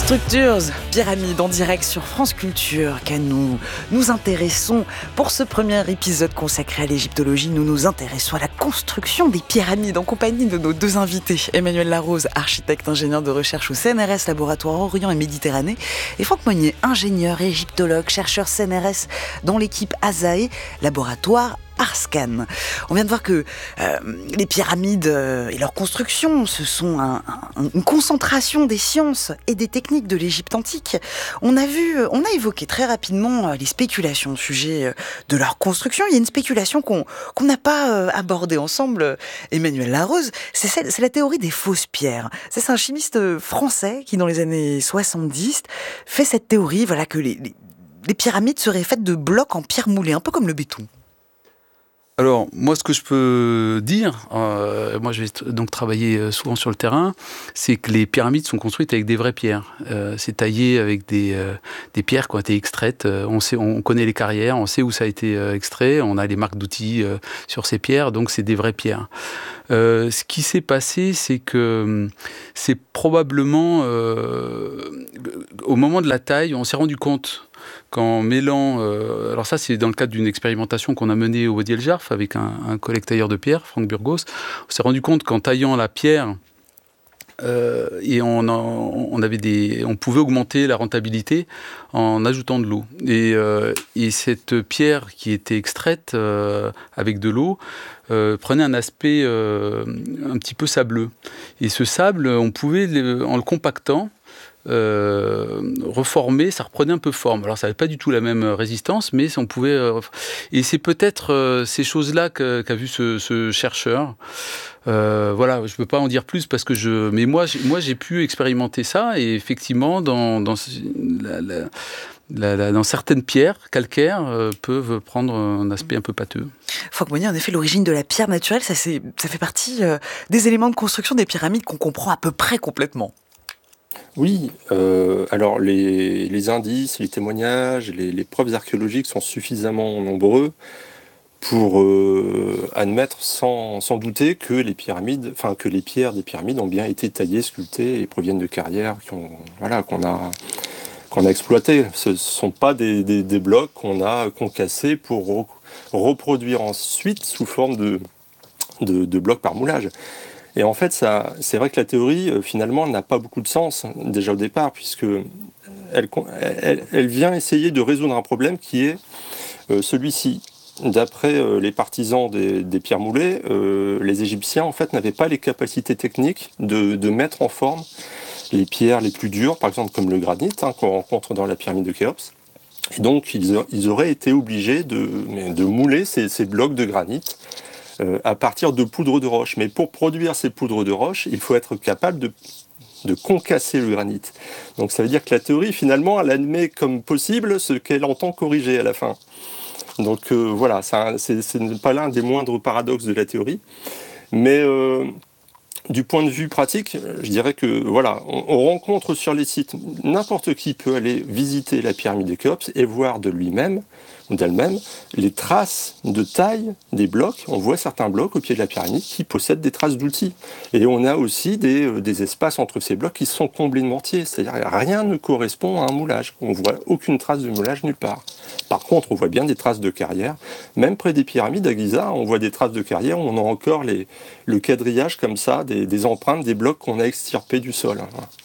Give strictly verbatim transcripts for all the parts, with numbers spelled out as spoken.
Structures, pyramides en direct sur France Culture, car nous nous intéressons, pour ce premier épisode consacré à l'égyptologie, nous nous intéressons à la construction des pyramides en compagnie de nos deux invités, Emmanuel Larose, architecte ingénieur de recherche au C N R S, Laboratoire Orient et Méditerranée, et Franck Monnier, ingénieur et égyptologue, chercheur C N R S dans l'équipe ASAE, Laboratoire Arscan. On vient de voir que euh, les pyramides euh, et leur construction, ce sont un, un, une concentration des sciences et des techniques de l'Égypte antique. On a vu, on a évoqué très rapidement euh, les spéculations au sujet euh, de leur construction. Il y a une spéculation qu'on qu'on n'a pas euh, abordée ensemble, euh, Emmanuel Larose, c'est, celle, c'est la théorie des fausses pierres. C'est, c'est un chimiste français qui, dans les années soixante-dix, fait cette théorie, voilà, que les, les, les pyramides seraient faites de blocs en pierre moulée, un peu comme le béton. Alors, moi, ce que je peux dire, euh, moi, je vais t- donc travailler souvent sur le terrain, c'est que les pyramides sont construites avec des vraies pierres. Euh, c'est taillé avec des, euh, des pierres qui ont été extraites. Euh, on sait, on connaît les carrières, on sait où ça a été euh, extrait, on a les marques d'outils euh, sur ces pierres, donc c'est des vraies pierres. Euh, ce qui s'est passé, c'est que c'est probablement, euh, au moment de la taille, on s'est rendu compte qu'en mêlant, euh, alors ça c'est dans le cadre d'une expérimentation qu'on a menée au Wadi El Jarf avec un, un collègue tailleur de pierre, Franck Burgos, on s'est rendu compte qu'en taillant la pierre, euh, et on, en, on, avait des, on pouvait augmenter la rentabilité en ajoutant de l'eau. Et, euh, et cette pierre qui était extraite euh, avec de l'eau euh, prenait un aspect euh, un petit peu sableux. Et ce sable, on pouvait, en le compactant, Euh, reformer, ça reprenait un peu forme. Alors ça n'avait pas du tout la même résistance, mais on pouvait... Euh, et c'est peut-être euh, ces choses-là qu'a, qu'a vu ce, ce chercheur. Euh, voilà, je ne peux pas en dire plus parce que je... Mais moi, j'ai, moi, j'ai pu expérimenter ça et effectivement, dans, dans, la, la, la, la, dans certaines pierres calcaires, euh, peuvent prendre un aspect un peu pâteux. Franck Monnier, en effet, l'origine de la pierre naturelle, ça, c'est, ça fait partie euh, des éléments de construction des pyramides qu'on comprend à peu près complètement. Oui, euh, alors les, les indices, les témoignages, les, les preuves archéologiques sont suffisamment nombreux pour euh, admettre sans, sans douter que les pyramides, enfin que les pierres des pyramides ont bien été taillées, sculptées et proviennent de carrières qui ont, voilà, qu'on a, qu'on a exploitées. Ce ne sont pas des, des, des blocs qu'on a concassés pour re, reproduire ensuite sous forme de, de, de blocs par moulage. Et en fait, ça, c'est vrai que la théorie, euh, finalement, n'a pas beaucoup de sens, déjà au départ, puisque elle, elle, elle vient essayer de résoudre un problème qui est euh, celui-ci. D'après euh, les partisans des, des pierres moulées, euh, les Égyptiens, en fait, n'avaient pas les capacités techniques de, de mettre en forme les pierres les plus dures, par exemple comme le granit, hein, qu'on rencontre dans la pyramide de Khéops. Et donc, ils, ils auraient été obligés de, de mouler ces, ces blocs de granit Euh, à partir de poudre de roche. Mais pour produire ces poudres de roche, il faut être capable de, de concasser le granit. Donc ça veut dire que la théorie, finalement, elle admet comme possible ce qu'elle entend corriger à la fin. Donc euh, voilà, ça, c'est, c'est pas l'un des moindres paradoxes de la théorie. Mais euh, du point de vue pratique, je dirais que voilà, on, on rencontre sur les sites, n'importe qui peut aller visiter la pyramide de Khéops et voir de lui-même ou d'elle-même les traces de taille des blocs. On voit certains blocs au pied de la pyramide qui possèdent des traces d'outils. Et on a aussi des, euh, des espaces entre ces blocs qui sont comblés de mortier. C'est-à-dire que rien ne correspond à un moulage. On ne voit aucune trace de moulage nulle part. Par contre, on voit bien des traces de carrière. Même près des pyramides à Giza, on voit des traces de carrière où on a encore les, le quadrillage comme ça, des, des empreintes des blocs qu'on a extirpés du sol.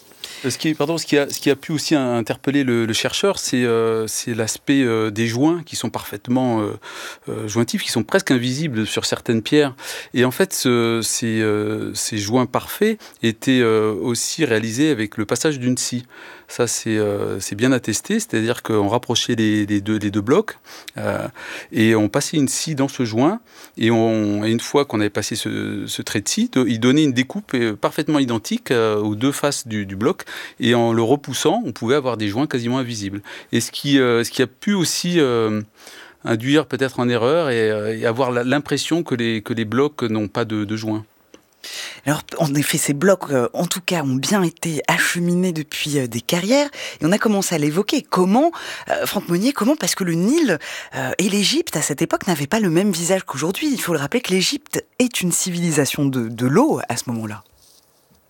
Ce qui, pardon, ce qui, a, ce qui a pu aussi interpeller le, le chercheur, c'est, euh, c'est l'aspect euh, des joints qui sont parfaitement euh, euh, jointifs, qui sont presque invisibles sur certaines pierres. Et en fait, ce, ces, euh, ces joints parfaits étaient euh, aussi réalisés avec le passage d'une scie. Ça, c'est, euh, c'est bien attesté, c'est-à-dire qu'on rapprochait les, les, deux, les deux blocs euh, et on passait une scie dans ce joint. Et, on, et une fois qu'on avait passé ce, ce trait de scie, de, il donnait une découpe parfaitement identique euh, aux deux faces du, du bloc. Et en le repoussant, on pouvait avoir des joints quasiment invisibles. Et ce qui, euh, ce qui a pu aussi euh, induire peut-être en erreur et, euh, et avoir l'impression que les, que les blocs n'ont pas de, de joints. Alors, en effet, ces blocs, euh, en tout cas, ont bien été acheminés depuis euh, des carrières. Et on a commencé à l'évoquer. Comment, euh, Franck Monnier, comment? Parce que le Nil euh, et l'Égypte, à cette époque, n'avaient pas le même visage qu'aujourd'hui. Il faut le rappeler que l'Égypte est une civilisation de, de l'eau à ce moment-là.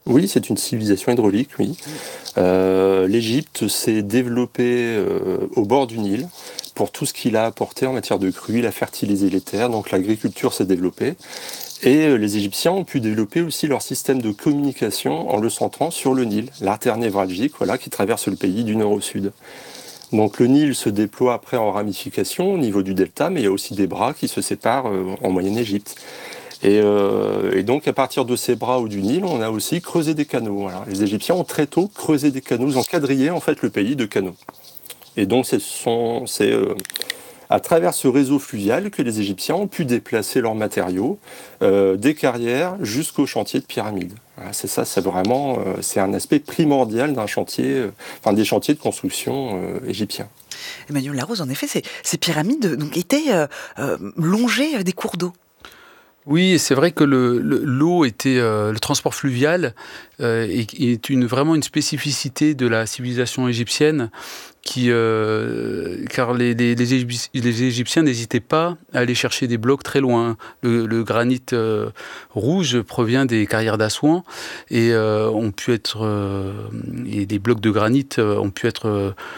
Oui, c'est une civilisation hydraulique, oui. Euh, L'Égypte s'est développée euh, au bord du Nil pour tout ce qu'il a apporté en matière de crues. Il a fertilisé les terres, donc l'agriculture s'est développée. Et euh, les Égyptiens ont pu développer aussi leur système de communication en le centrant sur le Nil, l'artère névralgique, voilà, qui traverse le pays du nord au sud. Donc le Nil se déploie après en ramification au niveau du delta, mais il y a aussi des bras qui se séparent euh, en Moyenne-Égypte. Et, euh, et donc à partir de ces bras ou du Nil, on a aussi creusé des canaux. Voilà. Les Égyptiens ont très tôt creusé des canaux, ils ont quadrillé en fait le pays de canaux. Et donc c'est euh, à travers ce réseau fluvial que les Égyptiens ont pu déplacer leurs matériaux euh, des carrières jusqu'au chantier de pyramides. Voilà, c'est ça, c'est vraiment euh, c'est un aspect primordial d'un chantier, euh, enfin des chantiers de construction euh, égyptiens. Emmanuel Larose, en effet, ces, ces pyramides donc, étaient euh, euh, longées des cours d'eau. Oui, c'est vrai que le, le, l'eau était, euh, le transport fluvial euh, est, est une, vraiment une spécificité de la civilisation égyptienne, qui, euh, car les, les, les, Égyptiens, les Égyptiens n'hésitaient pas à aller chercher des blocs très loin. Le, le granit euh, rouge provient des carrières d'Assouan et, euh, ont pu être, euh, et des blocs de granit euh, ont pu être euh,